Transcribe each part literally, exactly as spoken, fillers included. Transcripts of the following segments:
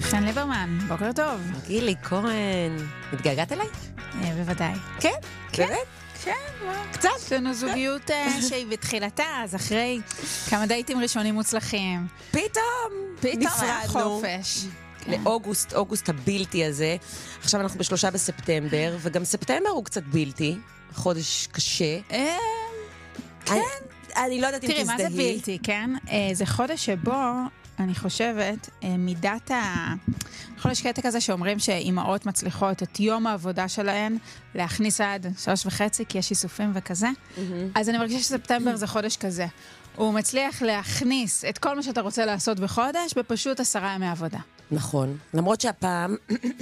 חן ליברמן, בוקר טוב. גילי כהן, מתגעגעת אליי? בוודאי. כן? כן? באמת? כן, קצת. יש לנו זוגיות שהיא בתחילתה, אז אחרי כמה דייטים ראשונים מוצלחים. פתאום פתאום היה נפרדנו. חופש. לאוגוסט, אוגוסט הבלתי הזה. עכשיו אנחנו בשלושה בספטמבר, וגם ספטמבר הוא קצת בלתי. חודש קשה. אה, כן. אני לא יודעת אם תראי, תזדהי. מה זה בלתי, כן? אה, זה חודש שבו, אני חושבת, אה, מידת ה... חודש קטע כזה שאומרים שאימהות מצליחות את יום העבודה שלהן להכניס עד שלוש וחצי, כי יש איסופים וכזה. אז אני מרגישה שספטמבר זה חודש כזה. הוא מצליח להכניס את כל מה שאתה רוצה לעשות בחודש, בפשוט עשרה ימי עבודה. נכון. למרות שהפעם,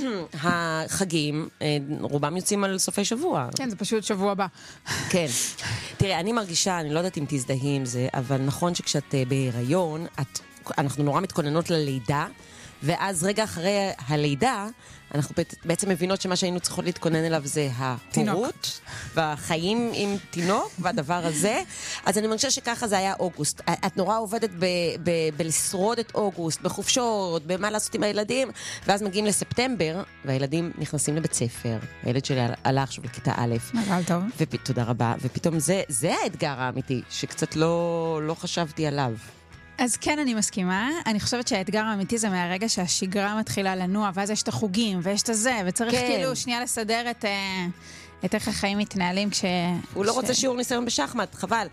החגים, רובם יוצאים על סופי שבוע. כן, זה פשוט שבוע הבא. כן. תראה, אני מרגישה, אני לא יודעת אם תזדהי עם זה, אבל נכון שכשאת בהיריון, את, אנחנו נורא מתכוננות ללידה, ואז רגע אחרי הלידה, אנחנו בעצם מבינות שמה שהיינו צריכות להתכונן אליו זה ההורות, והחיים עם תינוק, והדבר הזה. אז אני מרגישה שככה זה היה אוגוסט. את נורא עובדת ב- ב- בלשרוד את אוגוסט, בחופשות, במה לעשות עם הילדים, ואז מגיעים לספטמבר, והילדים נכנסים לבית ספר. הילד שלי עלה עכשיו לכיתה א'. מזל טוב. ופ... תודה רבה. ופתאום זה, זה האתגר האמיתי, שקצת לא, לא חשבתי עליו. אז כן, אני מסכימה. אני חושבת שהאתגר האמיתי זה מהרגע שהשגרה מתחילה לנוע, ואז יש את החוגים, ויש את זה, וצריך כן. כאילו שנייה לסדר את, את איך החיים מתנהלים כש... הוא לא ש... רוצה שיעור ניסיון בשחמט, חבל.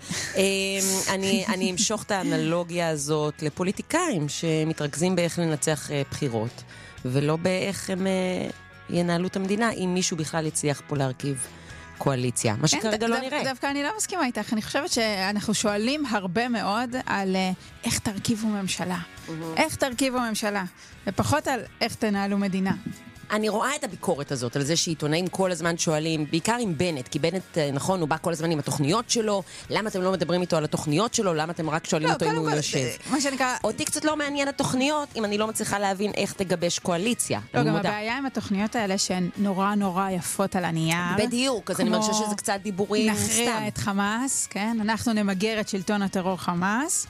אני, אני אמשוך את האנלוגיה הזאת לפוליטיקאים שמתרכזים באיך לנצח בחירות, ולא באיך הם ינהלו את המדינה, אם מישהו בכלל יצליח פה להרכיב קואליציה. מה שכרגע לא נראה. דווקא אני לא מסכימה איתך. אני חושבת שאנחנו שואלים הרבה מאוד על איך תרכיבו ממשלה. איך תרכיבו ממשלה. ופחות על איך תנהלו מדינה. אני רואה את הביקורת הזאת, על זה שעיתונאים כל הזמן שואלים, בעיקר עם בנט, כי בנט, נכון, הוא בא כל הזמן עם התוכניות שלו, למה אתם לא מדברים איתו על התוכניות שלו, למה אתם רק שואלים אותו אם הוא יושב. מה שנקרא... אותי קצת לא מעניין התוכניות, אם אני לא מצליחה להבין איך תגבש קואליציה. לא, גם הבעיה עם התוכניות האלה שהן נורא נורא יפות על הנייר. בדיוק, אז אני מרגישה שזה קצת דיבורים סתם. נכריע את חמאס, כן? אנחנו נמגר את שלטון הטרור חמאס.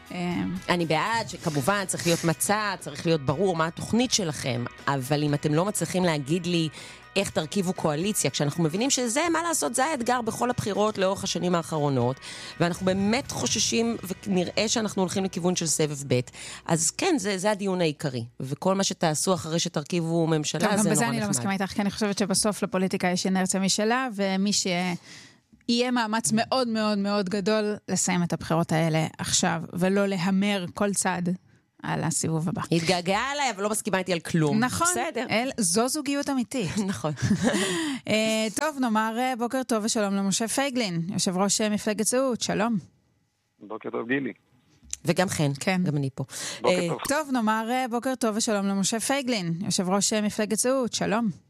אני בעד שכמובן צריך להיות מצע, צריך להיות ברור מה התוכנית שלכם, אבל אם אתם לא מצליחים להגיד לי איך תרכיבו קואליציה, כשאנחנו מבינים שזה, מה לעשות, זה האתגר בכל הבחירות לאורך השנים האחרונות, ואנחנו באמת חוששים ונראה שאנחנו הולכים לכיוון של סבב ב', אז כן, זה, זה הדיון העיקרי, וכל מה שתעשו אחרי שתרכיבו ממשלה, טוב, זה נורא נחמד. גם בזה אני לא מסכימה איתך, כי אני חושבת שבסוף לפוליטיקה יש אנרציה משלה, ומי ש... יהיה מאמץ מאוד מאוד מאוד גדול לסיים את הבחירות האלה עכשיו, ולא להמר כל צד על הסיבוב הבא. התגעגעה עליי, אבל לא מסכימה איתי על כלום. נכון, בסדר. אל, זו זוגיות אמיתית. נכון. טוב, נאמר בוקר טוב ושלום למשה פייגלין, יושב ראש מפלגת זהות, שלום. בוקר טוב גילי. וגם חן, כן. גם אני פה. בוקר טוב. טוב, נאמר בוקר טוב ושלום למשה פייגלין, יושב ראש מפלגת זהות, שלום.